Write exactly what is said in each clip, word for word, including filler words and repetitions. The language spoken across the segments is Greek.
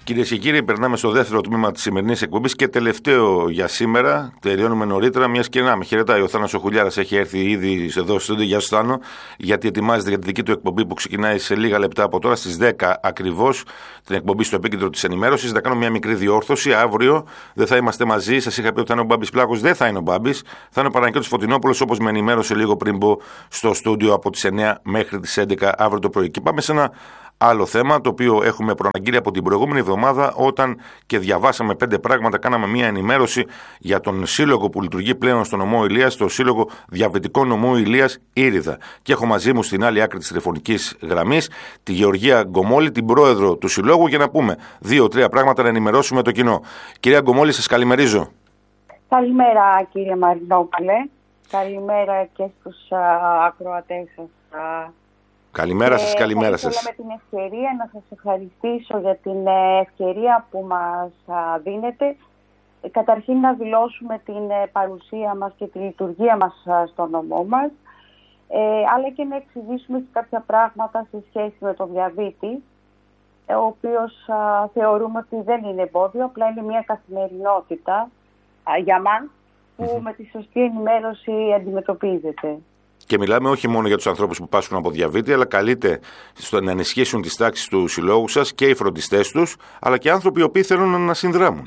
Κυρίες και κύριοι, περνάμε στο δεύτερο τμήμα της σημερινής εκπομπής και τελευταίο για σήμερα. Τελειώνουμε νωρίτερα, μιας και να με χαιρετάει ο Θάνος ο Χουλιάρας, έχει έρθει ήδη εδώ στο στούντιο. Γεια σου Θάνο, γιατί ετοιμάζεται για τη δική του εκπομπή που ξεκινάει σε λίγα λεπτά από τώρα, στις δέκα ακριβώς, την εκπομπή στο επίκεντρο της ενημέρωσης. Θα κάνω μια μικρή διόρθωση. Αύριο δεν θα είμαστε μαζί. Σας είχα πει ότι θα είναι ο Μπάμπης Πλάκος, δεν θα είναι ο Μπάμπης. Θα είναι ο Παναγιώτης Φωτεινόπουλος, όπως με ενημέρωσε λίγο πριν μπω στο στούντιο, από τις εννιά μέχρι τις έντεκα αύριο το πρωί. Και πάμε σε ένα άλλο θέμα, το οποίο έχουμε προαναγγείλει από την προηγούμενη εβδομάδα, όταν και διαβάσαμε πέντε πράγματα, κάναμε μια ενημέρωση για τον σύλλογο που λειτουργεί πλέον στο νομό Ηλίας, το Σύλλογο Διαβητικό Νομού Ηλίας Ήριδα. Και έχω μαζί μου στην άλλη άκρη της τηλεφωνικής γραμμής τη Γεωργία Γκομόλη, την πρόεδρο του Συλλόγου, για να πούμε δύο-τρία πράγματα να ενημερώσουμε το κοινό. Κυρία Γκομόλη, σας καλημερίζω. Καλημέρα κύριε Μαρινόπουλε. Καλημέρα και στους ακροατές σας. Καλημέρα σας, καλημέρα σας. Θα ήθελα με την ευκαιρία να σας ευχαριστήσω για την ευκαιρία που μας δίνετε. Καταρχήν να δηλώσουμε την παρουσία μας και τη λειτουργία μας στο νομό μας, αλλά και να εξηγήσουμε και κάποια πράγματα σε σχέση με τον διαβήτη, ο οποίος θεωρούμε ότι δεν είναι εμπόδιο, απλά είναι μια καθημερινότητα για μας που mm-hmm. με τη σωστή ενημέρωση αντιμετωπίζεται. Και μιλάμε όχι μόνο για τους ανθρώπους που πάσχουν από διαβήτη, αλλά καλείται στο να ενισχύσουν τις τάξεις του συλλόγου σας και οι φροντιστές τους, αλλά και άνθρωποι οι οποίοι θέλουν να συνδράμουν.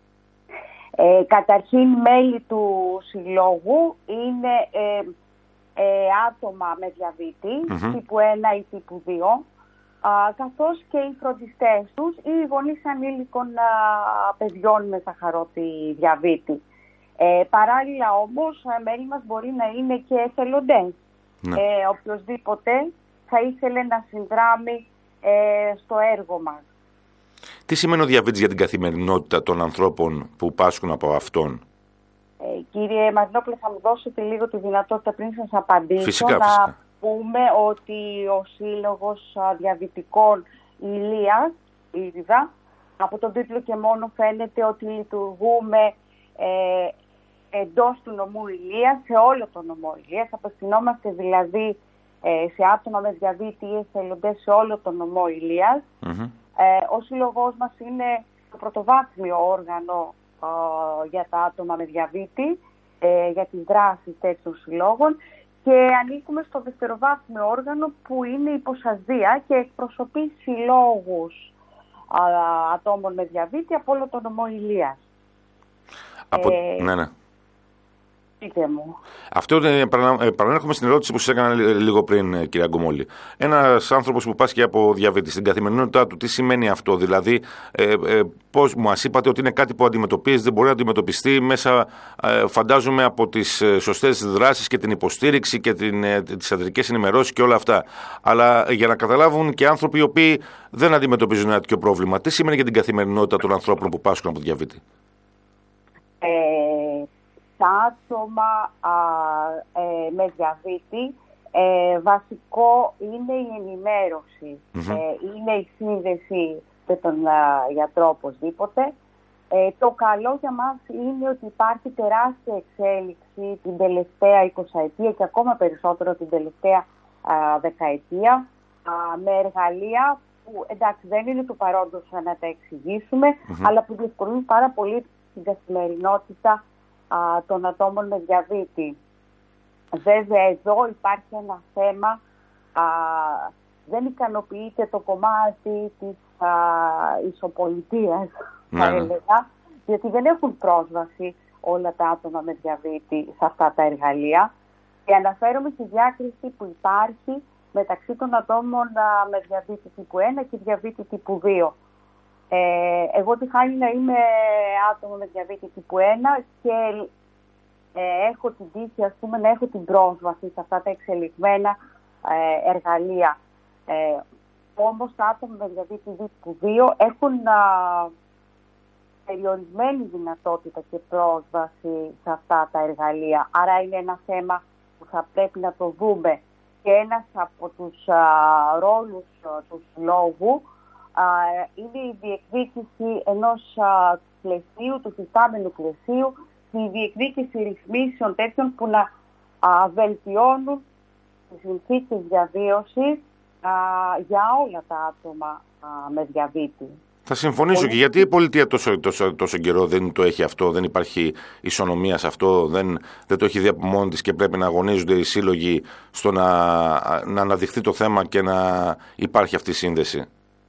Ε, καταρχήν, μέλη του συλλόγου είναι ε, ε, άτομα με διαβήτη, mm-hmm. τύπου ένα ή τύπου δύο, α, καθώς και οι φροντιστές τους ή οι γονείς ανήλικων α, παιδιών με σαχαρώδη διαβήτη. Ε, παράλληλα όμως, μέλη μας μπορεί να είναι και εθελοντές. Ναι. Ε, οποιοσδήποτε θα ήθελε να συνδράμει ε, στο έργο μας. Τι σημαίνει ο διαβήτης για την καθημερινότητα των ανθρώπων που πάσχουν από αυτόν? Ε, κύριε Μαρινόπουλε, θα μου δώσετε λίγο τη δυνατότητα πριν σας απαντήσω. Φυσικά, να φυσικά. πούμε ότι ο Σύλλογος Διαβητικών Ηλίας, Ήριδα, από τον τίτλο και μόνο φαίνεται ότι λειτουργούμε ε, εντός του νομού Ηλίας, σε όλο το νομό Ηλίας. Απευθυνόμαστε δηλαδή ε, σε άτομα με διαβήτη ή εθελοντές σε όλο το νομό Ηλίας. Mm-hmm. Ε, ο σύλλογός μας είναι το πρωτοβάθμιο όργανο ε, για τα άτομα με διαβήτη, ε, για τις δράσεις τέτοιων συλλόγων, και ανήκουμε στο δευτεροβάθμιο όργανο που είναι η Υποσασδία και εκπροσωπεί συλλόγους ε, ατόμων με διαβήτη από όλο το νομό Ηλίας. Από... Ε, ναι, ναι. Μου. Αυτό παρανέρχομαι στην ερώτηση που σας έκανα λίγο πριν, κυρία Γκομόλη. Ένας άνθρωπος που πάσχει από διαβήτη, στην καθημερινότητά του, τι σημαίνει αυτό? Δηλαδή, ε, ε, πώς μας είπατε ότι είναι κάτι που αντιμετωπίζει, δεν μπορεί να αντιμετωπιστεί μέσα, ε, φαντάζομαι, από τις σωστές δράσεις και την υποστήριξη και την, ε, τις ιατρικές ενημερώσεις και όλα αυτά. Αλλά για να καταλάβουν και άνθρωποι οι οποίοι δεν αντιμετωπίζουν ένα τέτοιο πρόβλημα, τι σημαίνει για την καθημερινότητα των ανθρώπων που πάσχουν από διαβήτη? Ε... Τα άτομα α, ε, με διαβήτη, ε, βασικό είναι η ενημέρωση, mm-hmm. ε, είναι η σύνδεση με τον α, γιατρό οπωσδήποτε. Ε, το καλό για μας είναι ότι υπάρχει τεράστια εξέλιξη την τελευταία εικοσαετία και ακόμα περισσότερο την τελευταία α, δεκαετία, α, με εργαλεία που εντάξει δεν είναι του παρόντος να τα εξηγήσουμε, mm-hmm. αλλά που διευκολύνουν πάρα πολύ την καθημερινότητα των ατόμων με διαβήτη. Βέβαια εδώ υπάρχει ένα θέμα, α, δεν ικανοποιείται το κομμάτι της α, ισοπολιτείας, θα έλεγα, γιατί δεν έχουν πρόσβαση όλα τα άτομα με διαβήτη σε αυτά τα εργαλεία. Και αναφέρομαι στη διάκριση που υπάρχει μεταξύ των ατόμων α, με διαβήτη τύπου ένα και διαβήτη τύπου δύο. Ε, εγώ τη χάνει να είμαι άτομο με διαβήτη τύπου ένα και ε, έχω την τύχη, ας πούμε, να έχω την πρόσβαση σε αυτά τα εξελιγμένα ε, εργαλεία. Ε, όμως τα άτομα με διαβήτη τύπου δύο έχουν α, περιορισμένη δυνατότητα και πρόσβαση σε αυτά τα εργαλεία. Άρα είναι ένα θέμα που θα πρέπει να το δούμε. Και ένας από τους α, ρόλους α, του συλλόγου Uh, είναι η διεκδίκηση ενός uh, πλαισίου, του φυστάμενου πλαισίου, η διεκδίκηση ρυθμίσεων τέτοιων που να uh, βελτιώνουν τις συνθήκες διαβίωσης uh, για όλα τα άτομα uh, με διαβήτη. Θα συμφωνήσω Πολύ... και γιατί η πολιτεία τόσο, τόσο, τόσο καιρό δεν το έχει αυτό, δεν υπάρχει ισονομία σε αυτό, δεν, δεν το έχει δει από μόνη της και πρέπει να αγωνίζονται οι σύλλογοι στο να, να αναδειχθεί το θέμα και να υπάρχει αυτή η σύνδεση.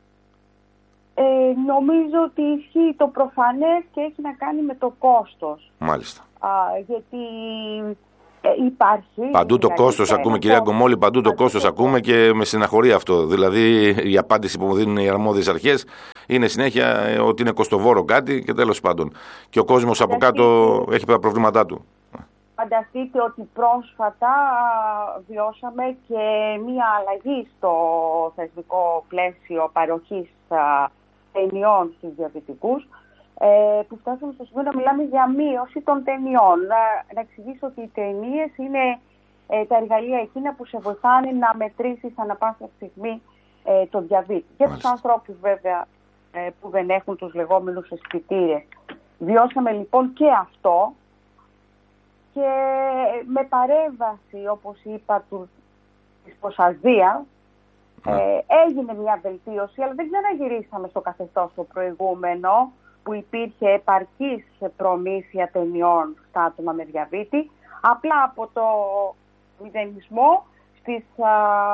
Ε, νομίζω ότι ισχύει το προφανές και έχει να κάνει με το κόστος. Μάλιστα. Α, γιατί ε, υπάρχει... Παντού το κόστος ακούμε, κυρία Γκομόλη, παντού το κόστος ακούμε και με συναχωρεί αυτό. Δηλαδή η απάντηση που μου δίνουν οι αρμόδιες αρχές είναι συνέχεια ε, ότι είναι κοστοβόρο κάτι και τέλος πάντων. Και ο κόσμος από κάτω έχει τα προβλήματά του. Φανταστείτε ότι πρόσφατα βιώσαμε και μία αλλαγή στο θεσμικό πλαίσιο παροχής ταινιών στους διαβητικούς, που φτάσαμε στο σημείο να μιλάμε για μείωση των ταινιών. Να, να εξηγήσω ότι οι ταινίες είναι ε, τα εργαλεία εκείνα που σε βοηθάνε να μετρήσεις ανά πάσα στιγμή ε, το διαβήτη. Για τους ανθρώπους βέβαια ε, που δεν έχουν τους λεγόμενους αισθητήρες. Βιώσαμε λοιπόν και αυτό και με παρέμβαση, όπως είπα, του, της Ποσαζία, ε, έγινε μια βελτίωση, αλλά δεν ξαναγυρίσαμε στο καθεστώς το προηγούμενο, που υπήρχε επαρκής προμήθεια ταινιών στα άτομα με διαβήτη. Απλά από το μηδενισμό στις α,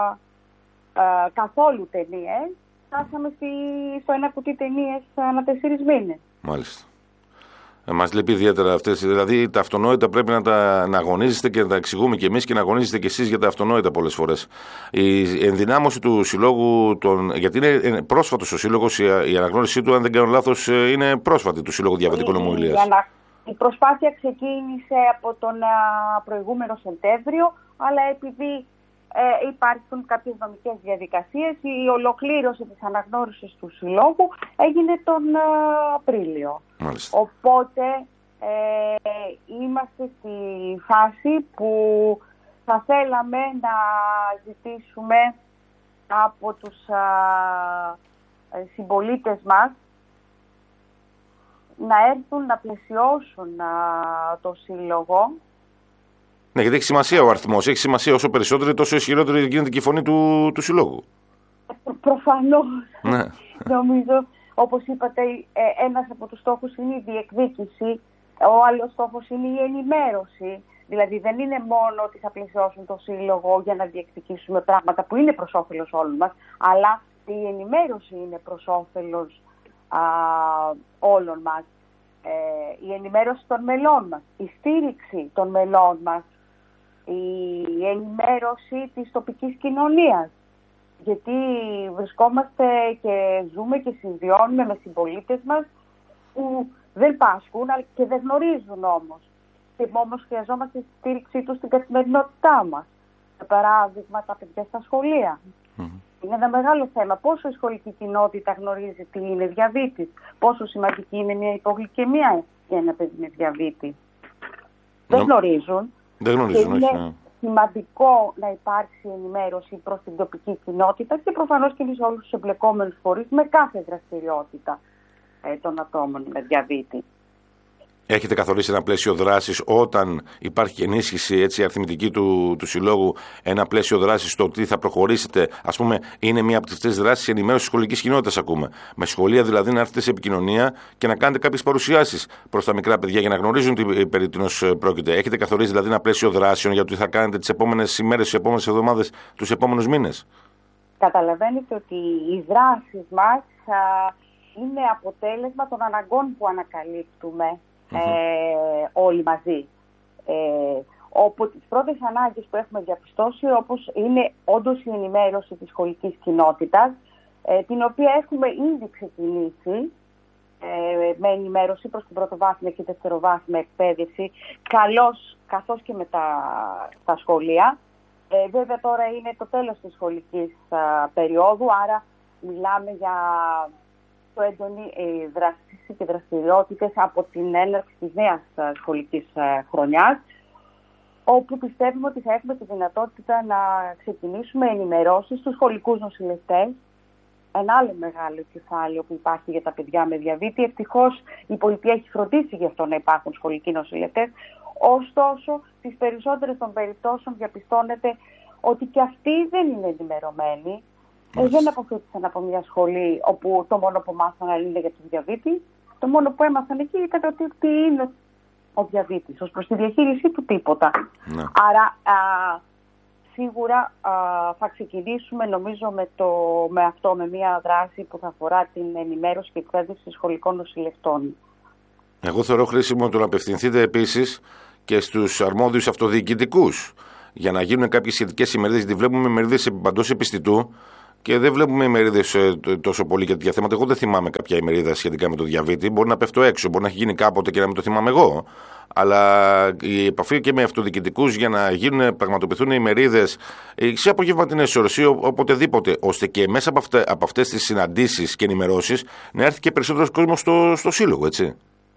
α, καθόλου ταινίες, φτάσαμε στη, στο ένα κουτί ταινίες ανά τέσσερις μήνες. Μάλιστα. Ε, μας λείπει ιδιαίτερα αυτές. Δηλαδή τα αυτονόητα πρέπει να τα να αγωνίζεστε και να τα εξηγούμε κι εμείς και να αγωνίζεστε κι εσείς για τα αυτονόητα πολλές φορές. Η ενδυνάμωση του συλλόγου, των, γιατί είναι πρόσφατος ο σύλλογος, η, η αναγνώρισή του, αν δεν κάνω λάθος, είναι πρόσφατη του Συλλόγου Διαβητικών Ομιλίας. Η, η προσπάθεια ξεκίνησε από τον α, προηγούμενο Σεπτέμβριο, αλλά επειδή ε, υπάρχουν κάποιες νομικές διαδικασίες, η ολοκλήρωση της αναγνώρισης του Συλλόγου έγινε τον α, Απρίλιο. Μάλιστα. Οπότε ε, είμαστε στη φάση που θα θέλαμε να ζητήσουμε από τους α, συμπολίτες μας να έρθουν να πλαισιώσουν α, το Σύλλογο. Ναι, γιατί έχει σημασία ο αριθμός, έχει σημασία όσο περισσότερο τόσο ισχυρότερη γίνεται και η φωνή του, του Συλλόγου. Προ, προφανώς. Ναι. Νομίζω, όπως είπατε, ένας από τους στόχους είναι η διεκδίκηση, ο άλλος στόχος είναι η ενημέρωση. Δηλαδή δεν είναι μόνο ότι θα πλαισιώσουν το Σύλλογο για να διεκδικήσουμε πράγματα που είναι προς όφελος όλων μας, αλλά η ενημέρωση είναι προς όφελος α, όλων μας. Ε, η ενημέρωση των μελών μας, η στήριξη των μελών μας, η ενημέρωση της τοπικής κοινωνίας. Γιατί βρισκόμαστε και ζούμε και συμβιώνουμε με συμπολίτες μας που δεν πάσχουν και δεν γνωρίζουν όμως. Και όμως χρειαζόμαστε τη στήριξή τους στην καθημερινότητά μας. Για παράδειγμα, τα παιδιά στα σχολεία. Mm-hmm. Είναι ένα μεγάλο θέμα. Πόσο η σχολική κοινότητα γνωρίζει τι είναι διαβήτης, πόσο σημαντική είναι μια υπογλυκαιμία για ένα παιδί με διαβήτη. No. Δεν γνωρίζουν. Δεν γνωρίζουν, και όχι. Είναι σημαντικό να υπάρξει ενημέρωση προς την τοπική κοινότητα και προφανώς και σε όλους τους εμπλεκόμενους φορείς με κάθε δραστηριότητα ε, των ατόμων με διαβήτη. Έχετε καθορίσει ένα πλαίσιο δράσης όταν υπάρχει ενίσχυση έτσι, αριθμητική του, του Συλλόγου, ένα πλαίσιο δράσης στο ότι θα προχωρήσετε? Ας πούμε, είναι μία από τις δράσεις η ενημέρωση της σχολικής κοινότητας, ακούμε. Με σχολεία δηλαδή να έρθετε σε επικοινωνία και να κάνετε κάποιες παρουσιάσεις προς τα μικρά παιδιά για να γνωρίζουν τι περί τίνος πρόκειται. Έχετε καθορίσει δηλαδή ένα πλαίσιο δράσεων για το τι θα κάνετε τις επόμενες ημέρες, τις επόμενες εβδομάδες, τους επόμενους μήνες? Καταλαβαίνετε ότι οι δράσεις μας α, είναι αποτέλεσμα των αναγκών που ανακαλύπτουμε. Mm-hmm. Ε, όλοι μαζί. Ε, όπου τις πρώτες ανάγκες που έχουμε διαπιστώσει, όπως είναι όντως η ενημέρωση της σχολικής κοινότητας, ε, την οποία έχουμε ήδη ξεκινήσει ε, με ενημέρωση προς την πρωτοβάθμια και δευτεροβάθμια εκπαίδευση, καλώς, καθώς και με τα, τα σχολεία. Ε, βέβαια τώρα είναι το τέλος της σχολικής α, περίοδου, άρα μιλάμε για το έντονη ε, δράση και δραστηριότητες από την έναρξη της νέας ε, σχολικής ε, χρονιάς, όπου πιστεύουμε ότι θα έχουμε τη δυνατότητα να ξεκινήσουμε ενημερώσεις στους σχολικούς νοσηλευτές, ένα άλλο μεγάλο κεφάλαιο που υπάρχει για τα παιδιά με διαβήτη. Ευτυχώς η πολιτεία έχει φροντίσει γι' αυτό να υπάρχουν σχολικοί νοσηλευτές, ωστόσο στις περισσότερες των περιπτώσεων διαπιστώνεται ότι και αυτοί δεν είναι ενημερωμένοι Ε, δεν αποφύτησαν από μια σχολή όπου το μόνο που μάθανε είναι για τον διαβήτη. Το μόνο που έμαθαν εκεί ήταν ότι τι είναι ο διαβήτης. Ως προς τη διαχείρισή του τίποτα. Ναι. Άρα α, σίγουρα α, θα ξεκινήσουμε νομίζω με, το, με αυτό, με μια δράση που θα αφορά την ενημέρωση και εκπαίδευση σχολικών νοσηλευτών. Εγώ θεωρώ χρήσιμο το να απευθυνθείτε επίσης και στους αρμόδιους αυτοδιοικητικούς για να γίνουν κάποιες σχετικές ημερίδες, γιατί βλέπουμε ημερίδες παντός επιστητού και δεν βλέπουμε ημερίδες τόσο πολύ για τέτοια θέματα. Εγώ δεν θυμάμαι κάποια ημερίδα σχετικά με το διαβήτη. Μπορεί να πέφτω έξω, μπορεί να έχει γίνει κάποτε και να μην το θυμάμαι εγώ. Αλλά η επαφή και με αυτοδιοικητικούς για να γίνουν, πραγματοποιηθούν ημερίδες σε απογευματινές ώρες ή οποτεδήποτε, ώστε και μέσα από, αυτε, από αυτές τις συναντήσεις και ενημερώσεις να έρθει και περισσότερος κόσμος στο, στο σύλλογο, έτσι.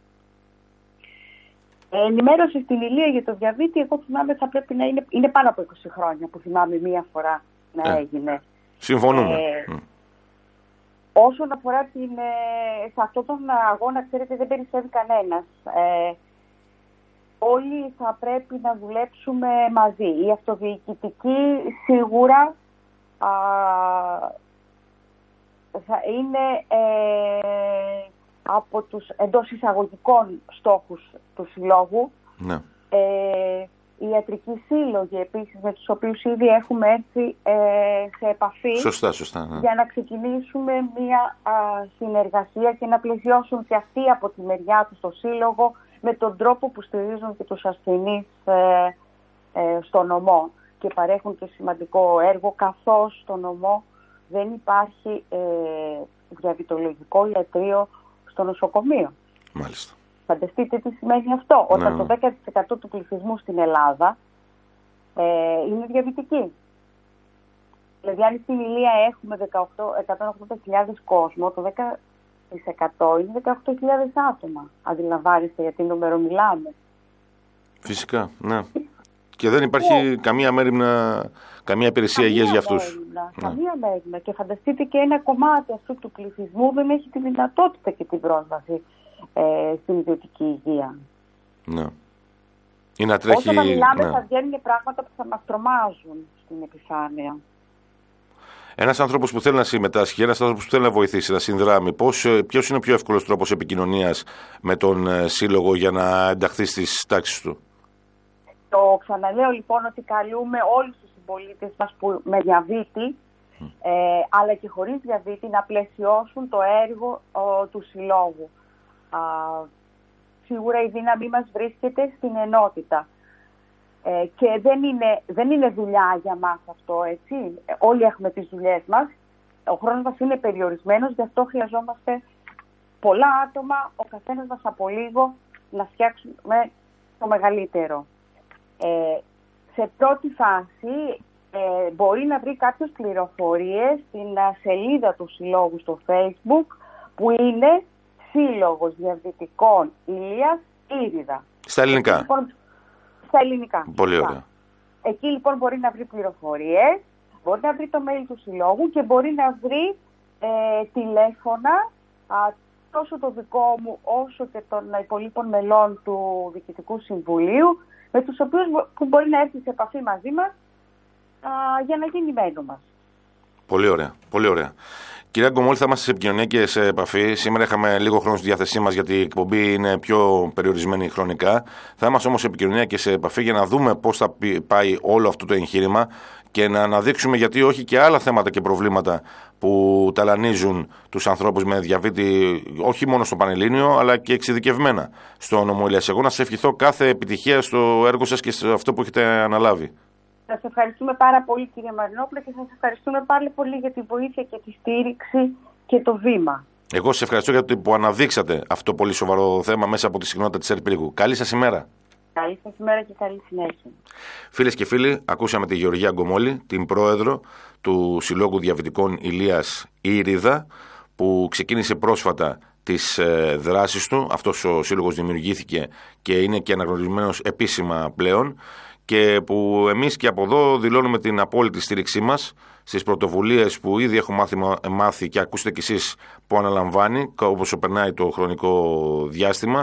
Ενημέρωση στην Ηλία για το διαβήτη, εγώ θυμάμαι θα πρέπει να είναι, είναι πάνω από είκοσι χρόνια που θυμάμαι μία φορά να ε, έγινε. Συμφωνούμε. Ε, mm. Όσον αφορά την, ε, σε αυτόν τον αγώνα, ξέρετε, δεν περισσεύει κανένας. Ε, όλοι θα πρέπει να δουλέψουμε μαζί. Οι αυτοδιοικητικοί σίγουρα α, θα είναι ε, από τους εντός εισαγωγικών στόχους του συλλόγου. Ναι. Ε, οι ιατρικοί σύλλογοι επίσης, με τους οποίους ήδη έχουμε έρθει ε, σε επαφή. Σωστά, σωστά, ναι. Για να ξεκινήσουμε μια α, συνεργασία και να πλαισιώσουν και αυτοί από τη μεριά του στο σύλλογο με τον τρόπο που στηρίζουν και τους ασθενείς ε, ε, στο νομό και παρέχουν και σημαντικό έργο, καθώς στο νομό δεν υπάρχει ε, διαβητολογικό ιατρείο στο νοσοκομείο. Μάλιστα. Φανταστείτε τι σημαίνει αυτό, ναι, όταν το δέκα τοις εκατό του πληθυσμού στην Ελλάδα ε, είναι διαβητικοί. Δηλαδή αν στην Ηλία έχουμε εκατόν ογδόντα χιλιάδες κόσμο, το δέκα τοις εκατό είναι δεκαοκτώ χιλιάδες άτομα. Αντιλαμβάνεστε για τι νούμερο μιλάμε. Φυσικά, ναι. Και δεν υπάρχει yeah. καμία μέριμνα, καμία υπηρεσία υγείας για αυτούς. Μέριμνα, ναι. Καμία μέριμνα. Και φανταστείτε και ένα κομμάτι αυτού του πληθυσμού δεν έχει τη δυνατότητα και την πρόσβαση ε, στην ιδιωτική υγεία. Ναι. Ή να τρέχει... Όσο θα μιλάμε ναι. θα βγαίνουν πράγματα που θα μας τρομάζουν στην επιφάνεια. Ένας άνθρωπος που θέλει να συμμετάσχει, ένας άνθρωπος που θέλει να βοηθήσει, να συνδράμει, πώς, ποιος είναι ο πιο εύκολος τρόπος επικοινωνίας με τον ε, σύλλογο για να ενταχθεί στις τάξεις του? Το ξαναλέω λοιπόν ότι καλούμε όλους τους συμπολίτες μας που με διαβήτη mm. ε, αλλά και χωρίς διαβήτη να πλαισιώσουν το έργο ο, του συλλόγου. Α, σίγουρα η δύναμή μας βρίσκεται στην ενότητα. Ε, και δεν είναι, δεν είναι δουλειά για μας αυτό, έτσι. Ε, όλοι έχουμε τις δουλειές μας. Ο χρόνος μας είναι περιορισμένος, γι' αυτό χρειαζόμαστε πολλά άτομα, ο καθένας μας από λίγο, να φτιάξουμε το μεγαλύτερο. Ε, σε πρώτη φάση ε, μπορεί να βρει κάποιες πληροφορίες στην σελίδα του συλλόγου στο Facebook, που είναι Σύλλογος Διαβητικών Ηλίας Ήριδα. Στα ελληνικά. Λοιπόν, στα ελληνικά. Πολύ ωραία. Εκεί λοιπόν μπορεί να βρει πληροφορίες, μπορεί να βρει το mail του συλλόγου και μπορεί να βρει ε, τηλέφωνα α, τόσο το δικό μου όσο και των υπολείπων μελών του Διοικητικού Συμβουλίου, με τους οποίους που μπορεί να έρθει σε επαφή μαζί μας α, για να γίνει μένο μας. Πολύ ωραία, πολύ ωραία. Κυρία Γκομόλη, θα είμαστε σε επικοινωνία και σε επαφή. Σήμερα είχαμε λίγο χρόνο στη διάθεσή μας γιατί η εκπομπή είναι πιο περιορισμένη χρονικά. Θα είμαστε όμως σε επικοινωνία και σε επαφή για να δούμε πώς θα πάει όλο αυτό το εγχείρημα και να αναδείξουμε γιατί όχι και άλλα θέματα και προβλήματα που ταλανίζουν τους ανθρώπους με διαβήτη, όχι μόνο στο Πανελλήνιο, αλλά και εξειδικευμένα στο νομό Ηλίας. Εγώ να σας ευχηθώ κάθε επιτυχία στο έργο σας και σε αυτό που έχετε αναλάβει. Σας ευχαριστούμε πάρα πολύ, κύριε Μαρινόπουλε, και σας ευχαριστούμε πάρα πολύ για τη βοήθεια και τη στήριξη και το βήμα. Εγώ σας ευχαριστώ για το που αναδείξατε αυτό το πολύ σοβαρό θέμα μέσα από τη συχνότητα της Ερπρίγου. Καλή σας ημέρα. Καλή σας ημέρα και καλή συνέχεια. Φίλες και φίλοι, ακούσαμε τη Γεωργία Γκομόλη, την πρόεδρο του Συλλόγου Διαβητικών Ηλίας Ήριδα, που ξεκίνησε πρόσφατα τις ε, δράσεις του. Αυτός ο σύλλογος δημιουργήθηκε και είναι και αναγνωρισμένος επίσημα πλέον, και που εμείς και από εδώ δηλώνουμε την απόλυτη στήριξή μας στις πρωτοβουλίες που ήδη έχουμε μάθει, μάθει και ακούστε κι εσείς που αναλαμβάνει, όπως περνάει το χρονικό διάστημα.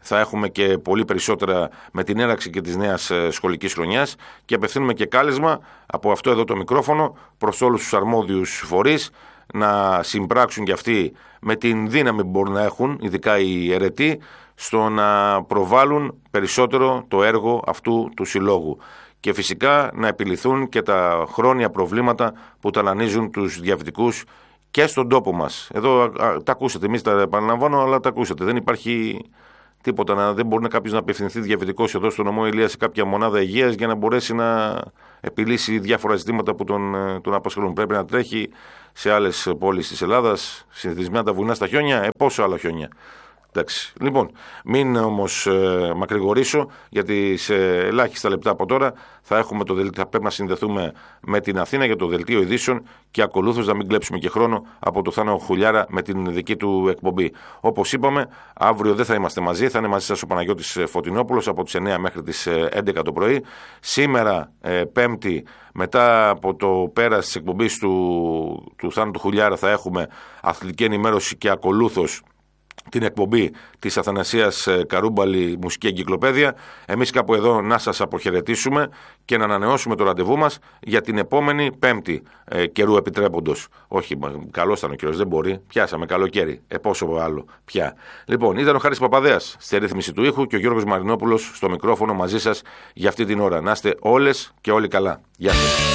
θα έχουμε και πολύ περισσότερα με την έναρξη και της νέας σχολικής χρονιάς και απευθύνουμε και κάλεσμα από αυτό εδώ το μικρόφωνο προς όλους τους αρμόδιους φορείς να συμπράξουν και αυτοί με την δύναμη που μπορούν να έχουν, ειδικά οι αιρετοί, στο να προβάλλουν περισσότερο το έργο αυτού του συλλόγου. Και φυσικά να επιληθούν και τα χρόνια προβλήματα που ταλανίζουν τους διαβητικούς και στον τόπο μας. Εδώ α, τα ακούσατε, εμείς τα επαναλαμβάνω, αλλά τα ακούσατε. Δεν υπάρχει τίποτα, να, δεν μπορεί να κάποιος να απευθυνθεί διαβητικός εδώ στο νομό Ηλία σε κάποια μονάδα υγείας για να μπορέσει να επιλύσει διάφορα ζητήματα που τον, τον απασχολούν. Πρέπει να τρέχει σε άλλες πόλεις της Ελλάδας, συνηθισμένα τα βουνά στα χιόνια, ε, πόσο άλλα χιόνια. Εντάξει. Λοιπόν, μην όμως ε, μακρηγορήσω, γιατί σε ελάχιστα λεπτά από τώρα θα, έχουμε το δελτίο, θα πρέπει να συνδεθούμε με την Αθήνα για το δελτίο ειδήσεων και ακολούθως να μην κλέψουμε και χρόνο από το Θάνο Χουλιάρα με την δική του εκπομπή. Όπως είπαμε, αύριο δεν θα είμαστε μαζί, θα είναι μαζί σας ο Παναγιώτης Φωτεινόπουλος από τις εννιά μέχρι τις έντεκα το πρωί. Σήμερα, ε, Πέμπτη, μετά από το πέρας της εκπομπής του, του Θάνου του Χουλιάρα, θα έχουμε αθλητική ενημέρωση και ακολούθως την εκπομπή της Αθανασίας Καρούμπαλη Μουσική Εγκυκλοπαίδεια. Εμείς κάπου εδώ να σας αποχαιρετήσουμε και να ανανεώσουμε το ραντεβού μας για την επόμενη Πέμπτη, ε, καιρού επιτρέποντος. Όχι, καλός ήταν ο καιρός, δεν μπορεί. Πιάσαμε καλοκαίρι. Ε, πόσο άλλο πια. Λοιπόν, ήταν ο Χάρης Παπαδέας στη ρύθμιση του ήχου και ο Γιώργος Μαρινόπουλος στο μικρόφωνο μαζί σας για αυτή την ώρα. Να είστε όλες και όλοι καλά. Γεια σας.